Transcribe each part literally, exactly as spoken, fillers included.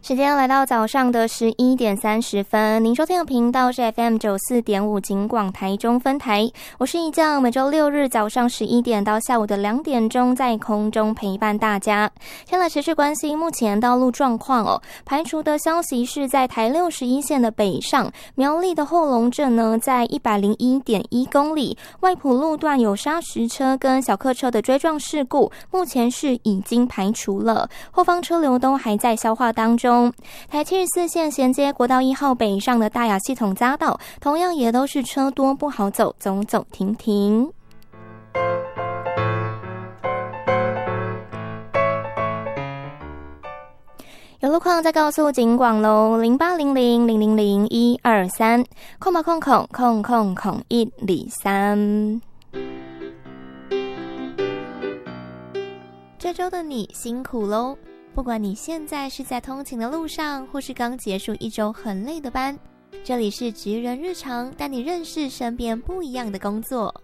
时间来到早上的十一点三十分，您收听的频道是 F M 九四点五警广台中分台，我是一将，每周六日早上十一点到下午的两点钟在空中陪伴大家。先来持续关心目前道路状况哦，排除的消息是在台六十一线的北上，苗栗的后龙镇呢，在一百零一点一公里，外埔路段有砂石车跟小客车的追撞事故，目前是已经排除了，后方车流都还在消化当中。台七十四线衔接国道一号北上的大雅系统匝道，同样也都是车多不好走，走走停停。有路况再告诉警广喽，零八零零零零零一二三，空吧空空空空空一里三。这周的你辛苦喽！不管你现在是在通勤的路上，或是刚结束一周很累的班，这里是职人日常，带你认识身边不一样的工作。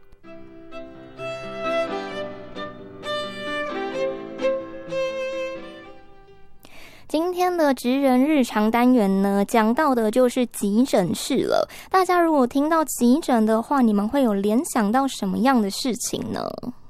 今天的职人日常单元呢，讲到的就是急诊室了。大家如果听到急诊的话，你们会有联想到什么样的事情呢？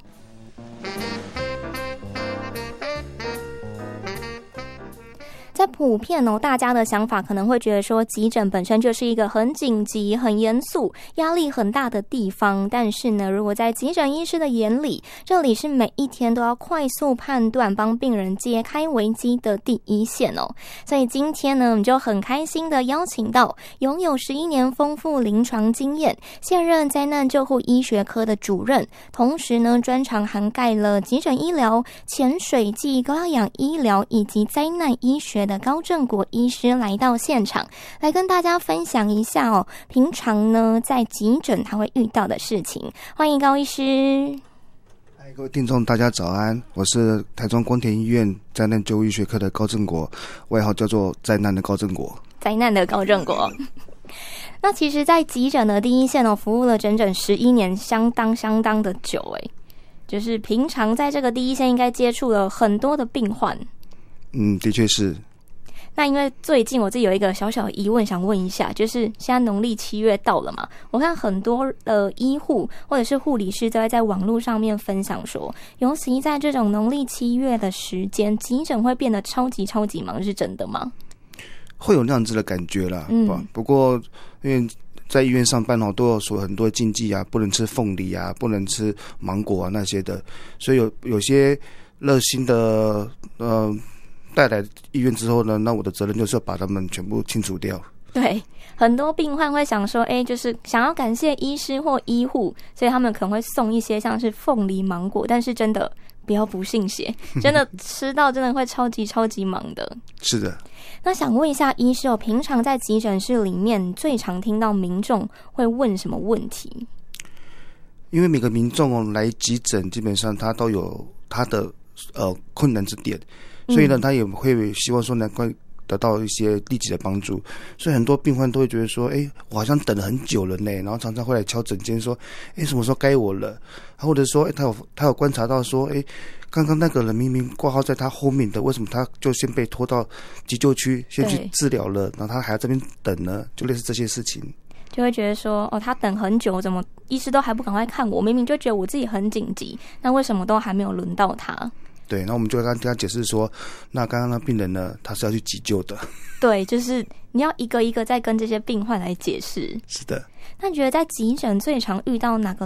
在普遍哦，大家的想法可能会觉得说，急诊本身就是一个很紧急、很严肃、压力很大的地方。但是呢，如果在急诊医师的眼里，这里是每一天都要快速判断、帮病人揭开危机的第一线哦。所以今天呢，我们就很开心的邀请到拥有十一年丰富临床经验、现任灾难救护医学科的主任，同时呢，专长涵盖了急诊医疗、潜水暨高压氧医疗以及灾难医学的高正国医师来到现场，来跟大家分享一下哦，平常呢在急诊他会遇到的事情。欢迎高医师。 嗨，各位听众大家早安，我是台中光田医院灾难救护医学科的高正国，外号叫做灾难的高正国。 灾难的高正国。那其实在急诊的第一线哦，服务了整整十一年，相当相当的久诶。就是平常在这个第一线应该接触了很多的病患。 嗯，的确是。 那因为最近我自己有一个小小的疑问想问一下，就是现在农历七月到了嘛，我看很多的医护或者是护理师都在在网络上面分享说，尤其在这种农历七月的时间，急诊会变得超级超级忙，是真的吗？ 会有那样子的感觉啦， 嗯， 不过因为在医院上班哦，都有说很多的禁忌啊，不能吃凤梨啊，不能吃芒果啊那些的，所以有有些热心的呃。带来医院之后呢，那我的责任就是要把他们全部清除掉。 对，很多病患会想说，哎，就是想要感谢医师或医护，所以他们可能会送一些像是凤梨、芒果，但是真的不要不信邪，真的吃到真的会超级超级忙的。 是的。 那想问一下医师哦，平常在急诊室里面最常听到民众会问什么问题？ 因为每个民众哦来急诊，基本上他都有他的呃困难之点。所以呢，他也会希望说能够得到一些立即的帮助。所以很多病患都会觉得说，哎，我好像等了很久了呢，然后常常会来敲诊间说，哎，什么时候该我了？或者说，哎，他有他有观察到说，哎，刚刚那个人明明挂号在他后面的，为什么他就先被拖到急救区先去治疗了，然后他还在这边等呢？就类似这些事情。 就会觉得说，哦，他等很久，怎么医师都还不赶快看我？明明就觉得我自己很紧急，那为什么都还没有轮到他？ 对，那我们就跟他解释说，那刚刚那病人呢，他是要去急救的。 对，就是你要一个一个再跟这些病患来解释。 是的。 那你觉得在急诊最常遇到哪个